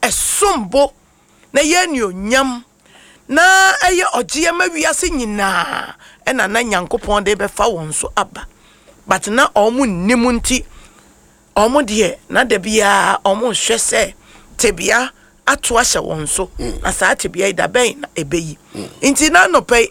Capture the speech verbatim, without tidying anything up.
esombo na ye ni onyam na eye ogye ma wiase nyina ena na Nyankopon de be fa won so aba but na omu nnimu nti omu de na de bia omu hwese tebia ato ahye won so na saa tebia ida ben na ebeyi nti na no pay